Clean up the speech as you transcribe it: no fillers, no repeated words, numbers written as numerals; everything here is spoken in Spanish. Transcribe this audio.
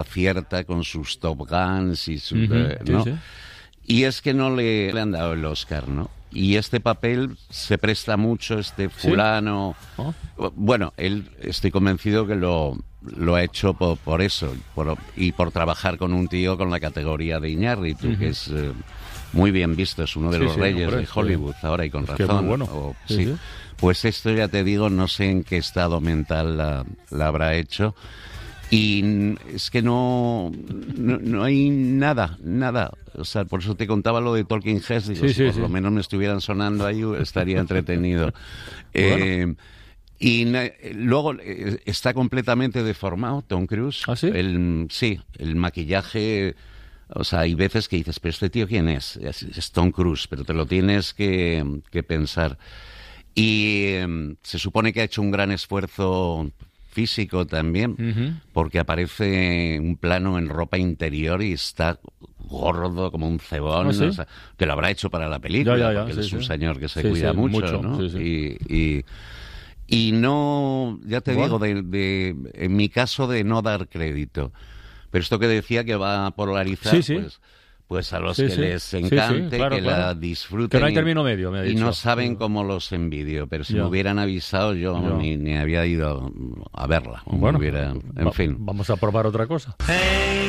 acierta con sus Top Guns y sus... Sí, ¿no? sí. Y es que no le han dado el Oscar, ¿no? Y este papel se presta mucho, fulano... Oh. Bueno, él estoy convencido que lo ha hecho por eso, y por trabajar con un tío con la categoría de Iñárritu, que es muy bien visto, es uno de los reyes hombre, de Hollywood ahora, y con es que razón. es muy bueno. Sí. Pues esto, ya te digo, no sé en qué estado mental la habrá hecho. Y es que no hay nada. O sea, por eso te contaba lo de Talking Heads. Digo, si por lo menos me estuvieran sonando ahí, estaría entretenido. Bueno. Y luego está completamente deformado Tom Cruise. ¿Ah, sí? El maquillaje... O sea, hay veces que dices, pero ¿este tío quién es? Es Tom Cruise, pero te lo tienes que pensar. Y se supone que ha hecho un gran esfuerzo físico también, porque aparece un plano en ropa interior y está gordo como un cebón. ¿Ah, sí? O sea, que lo habrá hecho para la película, porque él es un señor que se cuida mucho, ¿no? Sí. Y no, ya te digo, en mi caso, de no dar crédito. Pero esto que decía, que va a polarizar, pues a los que les encante, claro. La disfruten. Que no hay término medio, me ha dicho. Y no saben cómo los envidio, pero si me hubieran avisado, yo ni había ido a verla. Bueno, en fin. Vamos a probar otra cosa. Hey.